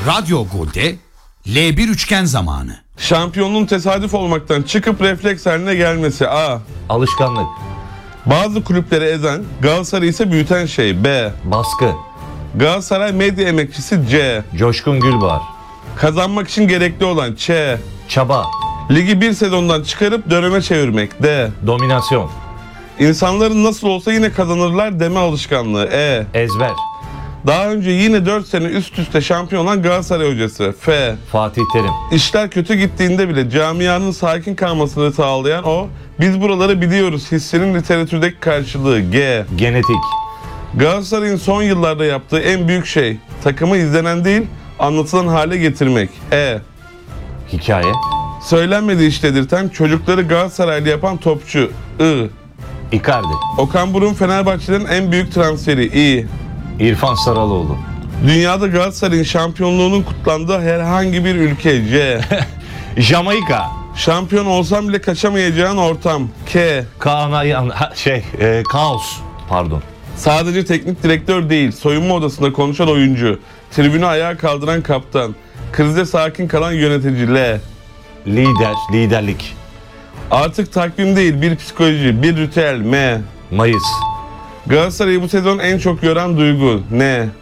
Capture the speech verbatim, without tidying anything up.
Radyo Gol'de L bir üçgen zamanı. Şampiyonluğun tesadüf olmaktan çıkıp refleks haline gelmesi. A. Alışkanlık. Bazı kulüpleri ezen, Galatasaray'ı ise büyüten şey. B. Baskı. Galatasaray medya emekçisi. C. Coşkun Gülbahar. Kazanmak için gerekli olan. Ç. Çaba. Ligi bir sezondan çıkarıp döneme çevirmek. D. Dominasyon. İnsanların nasıl olsa yine kazanırlar deme alışkanlığı. E. Ezber. Daha önce yine dört sene üst üste şampiyon olan Galatasaray hocası. F. Fatih Terim. İşler kötü gittiğinde bile camianın sakin kalmasını sağlayan o, biz buraları biliyoruz hissinin literatürdeki karşılığı. G. Genetik. Galatasaray'ın son yıllarda yaptığı en büyük şey, takımı izlenen değil, anlatılan hale getirmek. E. Hikaye. Söylenmediği iş dedirten, çocukları Galatasaraylı yapan topçu. I. Icardi. Okan Buruk'un Fenerbahçe'nin en büyük transferi. İ. İrfan Saraloğlu. Dünyada Galatasaray'ın şampiyonluğunun kutlandığı herhangi bir ülke. C. Jamaika. Şampiyon olsam bile kaçamayacağın ortam. K. Kaan Ayhan. Ha, şey, e, kaos. Pardon. Sadece teknik direktör değil, soyunma odasında konuşan oyuncu, tribünü ayağa kaldıran kaptan, krizde sakin kalan yönetici. L. Lider, liderlik. Artık takvim değil, bir psikoloji, bir ritüel. M. Mayıs. Galatasaray'ı bu sezon en çok yoran duygu. N.